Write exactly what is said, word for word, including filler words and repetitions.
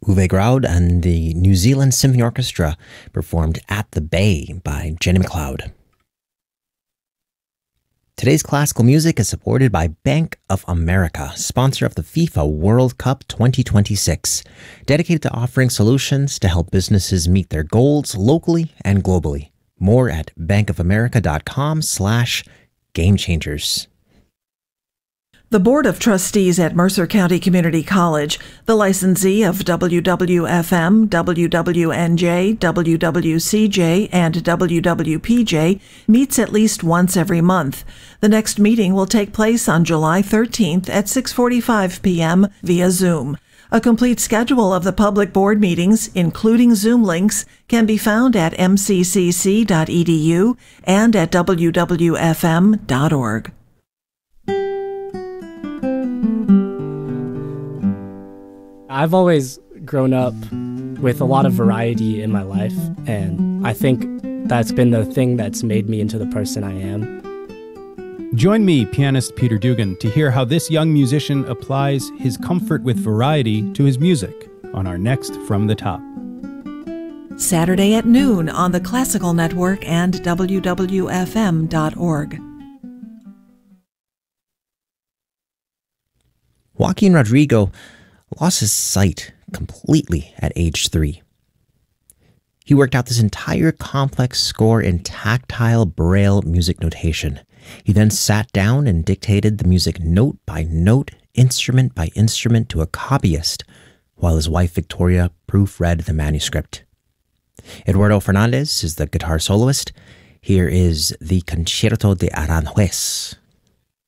Uwe Graud and the New Zealand Symphony Orchestra performed At the Bay by Jenny McLeod. Today's classical music is supported by Bank of America, sponsor of the FIFA World Cup twenty twenty-six, dedicated to offering solutions to help businesses meet their goals locally and globally. More at bankofamerica.com slash game changers. The Board of Trustees at Mercer County Community College, the licensee of W W F M, W W N J, W W C J, and W W P J, meets at least once every month. The next meeting will take place on July thirteenth at six forty-five p.m. via Zoom. A complete schedule of the public board meetings, including Zoom links, can be found at m c c c dot e d u and at w w f m dot org. I've always grown up with a lot of variety in my life, and I think that's been the thing that's made me into the person I am. Join me, pianist Peter Dugan, to hear how this young musician applies his comfort with variety to his music on our next From the Top. Saturday at noon on the Classical Network and w w f m dot org. Joaquin Rodrigo lost his sight completely at age three. He worked out this entire complex score in tactile Braille music notation. He then sat down and dictated the music note by note, instrument by instrument to a copyist, while his wife Victoria proofread the manuscript. Eduardo Fernandez is the guitar soloist. Here is the Concerto de Aranjuez.